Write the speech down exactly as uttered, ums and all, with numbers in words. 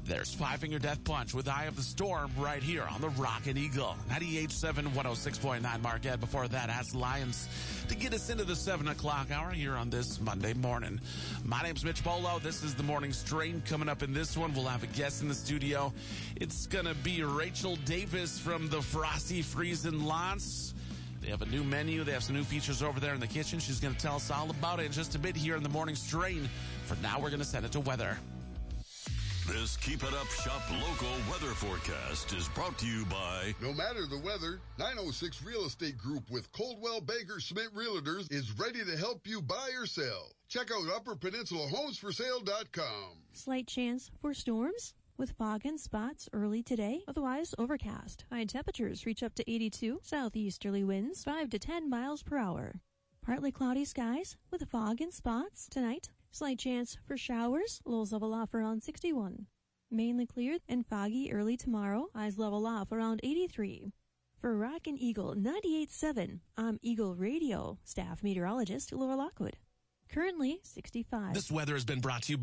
There's Five Finger Death Punch with Eye of the Storm right here on the Rockin' Eagle. ninety-eight point seven, one oh six point nine Marquette. Before that, Ask Lions to get us into the seven o'clock hour here on this Monday morning. My name's Mitch Bolo. This is the Morning Strain. Coming up in this one, we'll have a guest in the studio. It's going to be Rachel Davis from the Frosty Freezin' Lots. They have a new menu. They have some new features over there in the kitchen. She's going to tell us all about it in just a bit here in the Morning Strain. For now, we're going to send it to weather. This Keep It Up Shop local weather forecast is brought to you by... No matter the weather, nine oh six Real Estate Group with Coldwell Banker Schmidt Realtors is ready to help you buy or sell. Check out upper peninsula homes for sale dot com. Slight chance for storms with fog and spots early today. Otherwise overcast. High temperatures reach up to eighty-two. Southeasterly winds five to ten miles per hour. Partly cloudy skies with fog and spots tonight. Slight chance for showers. Lows level off around sixty-one. Mainly clear and foggy early tomorrow. Highs level off around eighty-three. For Rockin' Eagle ninety-eight point seven, I'm Eagle Radio staff meteorologist Laura Lockwood. Currently sixty-five. This weather has been brought to you